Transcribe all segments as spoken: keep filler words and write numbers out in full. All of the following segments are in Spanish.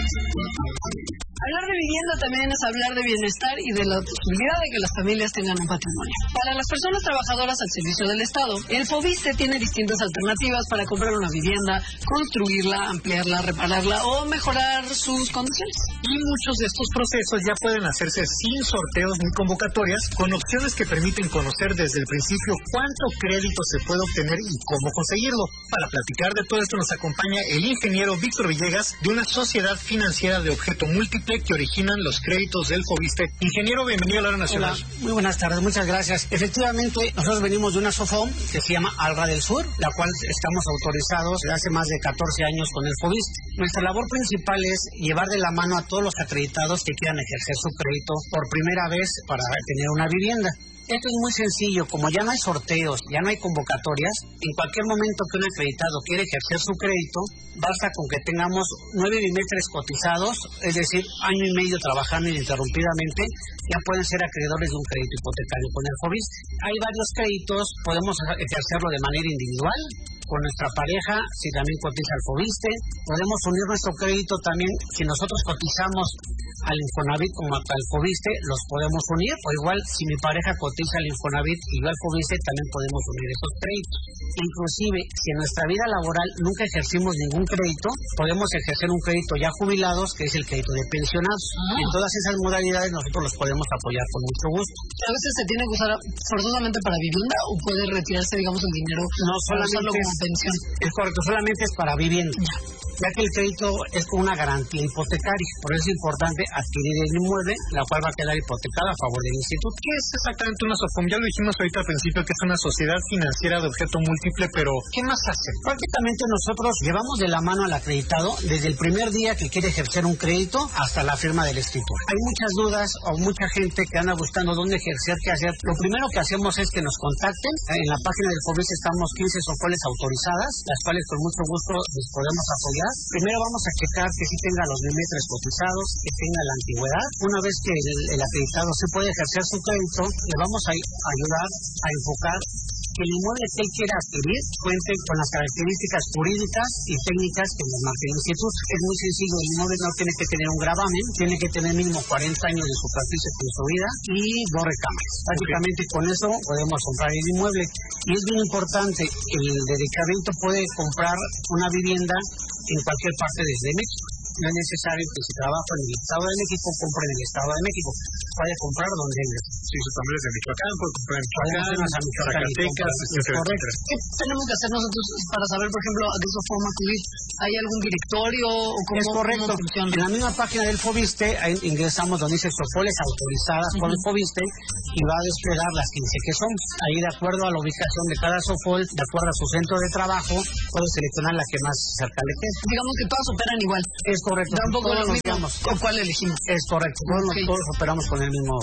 Hablar de vivienda también es hablar de bienestar y de la posibilidad de que las familias tengan un patrimonio. Para las personas trabajadoras al servicio del Estado, el FOBISSSTE tiene distintas alternativas para comprar una vivienda, construirla, ampliarla, repararla o mejorar sus condiciones. Y muchos de estos procesos ya pueden hacerse sin sorteos ni convocatorias, con opciones que permiten conocer desde el principio cuánto crédito se puede obtener y cómo conseguirlo. Para platicar de todo esto nos acompaña el ingeniero Víctor Villegas, de una sociedad financiera de objeto múltiple que originan los créditos del FOBISSSTE. Ingeniero, bienvenido a la hora nacional. Hola, muy buenas tardes, muchas gracias. Efectivamente, nosotros venimos de una SOFOM que se llama ALRA del Sur, la cual estamos autorizados desde hace más de catorce años con el FOBISSSTE. Nuestra labor principal es llevar de la mano a todos los acreditados que quieran ejercer su crédito por primera vez para tener una vivienda. Esto es muy sencillo, como ya no hay sorteos, ya no hay convocatorias, en cualquier momento que un acreditado quiere ejercer su crédito, basta con que tengamos nueve bimestres cotizados, es decir, año y medio trabajando ininterrumpidamente, ya pueden ser acreedores de un crédito hipotecario con el FOBISSSTE. Hay varios créditos, podemos ejercerlo de manera individual, con nuestra pareja, si también cotiza el FOBISSSTE, podemos unir nuestro crédito también, si nosotros cotizamos al Infonavit como al FOBISSSTE, los podemos unir, o igual si mi pareja cotiza al Infonavit y yo al FOBISSSTE, también podemos unir esos créditos. Inclusive, si en nuestra vida laboral nunca ejercimos ningún crédito, podemos ejercer un crédito ya jubilados, que es el crédito de pensionados. Ah. En todas esas modalidades nosotros los podemos apoyar con mucho gusto. A veces se tiene que usar forzosamente para vivienda o puede retirarse, digamos, el dinero no solamente como pensión. Es correcto, solamente es para vivienda. Ya. ya que el crédito es con una garantía hipotecaria. Por eso es importante adquirir el inmueble, la cual va a quedar hipotecada a favor del instituto. ¿Qué es exactamente una SOFOM? Ya lo dijimos ahorita al principio que es una sociedad financiera de objeto múltiple, pero ¿qué más hace? Prácticamente nosotros llevamos de la mano al acreditado desde el primer día que quiere ejercer un crédito hasta la firma de la escritura. Hay muchas dudas o mucha gente que anda buscando dónde ejercer, qué hacer. Lo primero que hacemos es que nos contacten. En la página del FOBISSSTE estamos quince SOFOLES autorizadas, las cuales con mucho gusto les podemos apoyar. Primero vamos a checar que sí tenga los bimestres cotizados, que tenga la antigüedad. Una vez que el, el acreditado se puede ejercer su crédito, le vamos a ayudar a enfocar que el inmueble que él quiera adquirir cuente con las características jurídicas y técnicas que nos marca el instituto. Es muy sencillo, el inmueble no tiene que tener un gravamen, tiene que tener mínimo cuarenta años de superficie construida y dos recámaras. Básicamente okay. Con eso podemos comprar el inmueble. Y es bien importante, el dedicamento puede comprar una vivienda en cualquier parte desde México. No es necesario que si trabaja en el Estado de México, compre en el Estado de México. Puede comprar donde él desee. Sí, su familia es de Michoacán, puede comprar en Michoacán, Zacatecas, etcétera. ¿Qué tenemos que hacer nosotros para saber, por ejemplo, a qué SOFOM acudir? ¿Hay algún directorio o cómo, es correcto. cómo funciona? En la misma página del FOBISSSTE ahí ingresamos donde dice SOFOLES autorizadas uh-huh. por el FOBISSSTE y va a desplegar las quince que son. Ahí, de acuerdo a la ubicación de cada SOFOL, de acuerdo a su centro de trabajo, puede seleccionar la que más cerca le quede. Digamos que todas operan igual. Es correcto. Tampoco lo mismo. ¿O cuál elegimos? Es correcto. Todos, okay. todos operamos con el mismo.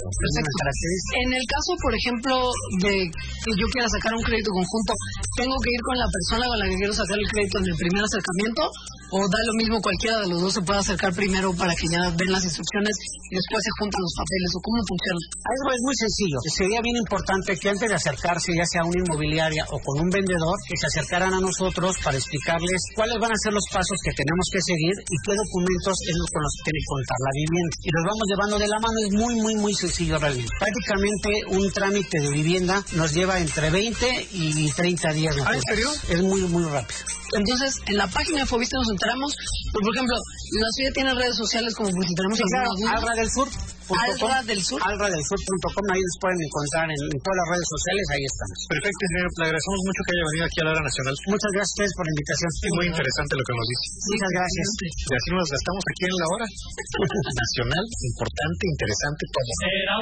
En el caso, por ejemplo, de que yo quiera sacar un crédito conjunto, ¿tengo que ir con la persona con la que quiero sacar el crédito en el primer acercamiento? ¿O da lo mismo cualquiera de los dos se puede acercar primero para que ya den las instrucciones y después se juntan los papeles? ¿O cómo funciona? Eso es muy sencillo. Sería bien importante que antes de acercarse, ya sea a una inmobiliaria o con un vendedor, que se acercaran a nosotros para explicarles cuáles van a ser los pasos que tenemos que seguir y qué documentos es lo con los que tiene que contar la vivienda. Y los vamos llevando de la mano. Es muy, muy, muy sencillo realmente. Prácticamente un trámite de vivienda nos lleva entre veinte y treinta días. ¿Ah, en serio? Es muy, muy rápido. Entonces, en la página de FOBISSSTE nos enteramos, por ejemplo, la suya tiene redes sociales como por si tenemos sí, claro, alguna duda. Alra del Sur. Alra del Sur. Alra del Sur punto com, ahí nos pueden encontrar en, en todas las redes sociales, ahí estamos. Perfecto, ingeniero, le agradecemos mucho que haya venido aquí a la hora nacional. Muchas gracias a ustedes por la invitación. Sí, muy interesante lo que nos dice. Muchas gracias. Y así nos gastamos aquí en la hora nacional, importante, interesante, todo.